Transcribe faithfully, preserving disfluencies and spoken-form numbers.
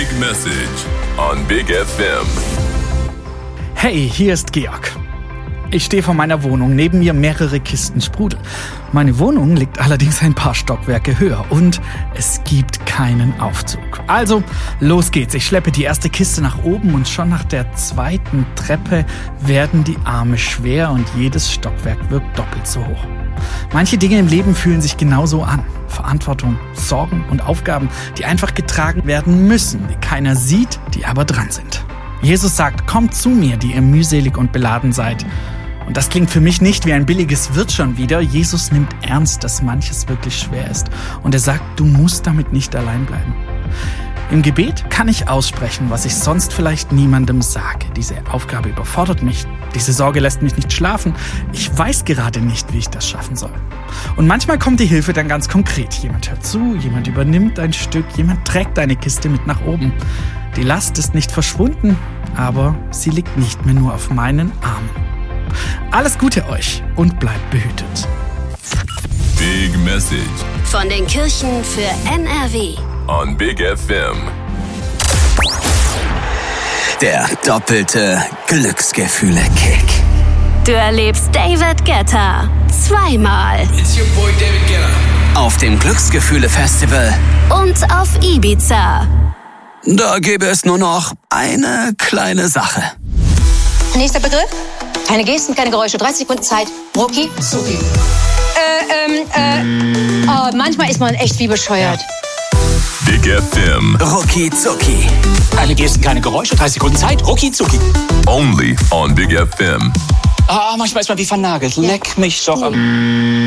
Big Message on Big F M. Hey, hier ist Georg. Ich stehe vor meiner Wohnung, neben mir mehrere Kisten Sprudel. Meine Wohnung liegt allerdings ein paar Stockwerke höher und es gibt keinen Aufzug. Also, los geht's. Ich schleppe die erste Kiste nach oben und schon nach der zweiten Treppe werden die Arme schwer und jedes Stockwerk wirkt doppelt so hoch. Manche Dinge im Leben fühlen sich genauso an. Verantwortung, Sorgen und Aufgaben, die einfach getragen werden müssen, die keiner sieht, die aber dran sind. Jesus sagt, kommt zu mir, die ihr mühselig und beladen seid. Und das klingt für mich nicht wie ein billiges Wird schon wieder. Jesus nimmt ernst, dass manches wirklich schwer ist. Und er sagt, du musst damit nicht allein bleiben. Im Gebet kann ich aussprechen, was ich sonst vielleicht niemandem sage. Diese Aufgabe überfordert mich. Diese Sorge lässt mich nicht schlafen. Ich weiß gerade nicht, wie ich das schaffen soll. Und manchmal kommt die Hilfe dann ganz konkret. Jemand hört zu, jemand übernimmt ein Stück, jemand trägt eine Kiste mit nach oben. Die Last ist nicht verschwunden, aber sie liegt nicht mehr nur auf meinen Armen. Alles Gute euch und bleibt behütet. Big Message Von den Kirchen für N R W on Big F M. Der doppelte Glücksgefühle-Kick. Du erlebst David Guetta zweimal It's your boy David Guetta. Auf dem Glücksgefühle-Festival. und auf Ibiza. Da gäbe es nur noch eine kleine Sache. Nächster Begriff. Keine Gesten, keine Geräusche. dreißig Sekunden Zeit. Rucki zucki. Äh, ähm, äh. Oh, manchmal ist man echt wie bescheuert. Big F M. Rucki zucki. Keine Gesten, keine Geräusche, dreißig Sekunden Zeit, rucki zucki. Only on Big F M. Ah, manchmal ist man wie vernagelt. Leck mich doch am...